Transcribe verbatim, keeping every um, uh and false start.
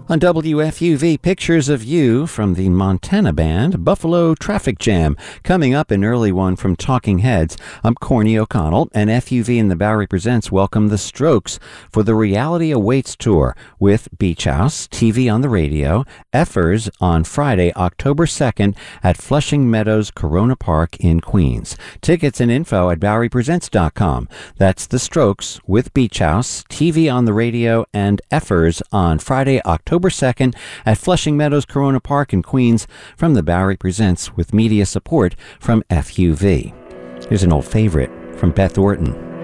On W F U V, pictures of you from the Montana band Buffalo Traffic Jam. Coming up, an early one from Talking Heads. I'm Corny O'Connell, and F U V and the Bowery Presents welcome the Strokes for the Reality Awaits Tour with Beach House, T V on the Radio, Effers on Friday, October second at Flushing Meadows Corona Park in Queens. Tickets and info at bowery presents dot com. That's the Strokes with Beach House, T V on the Radio, and Effers on Friday, October second at Flushing Meadows Corona Park in Queens from the Bowery Presents with media support from F U V. Here's an old favorite from Beth Orton.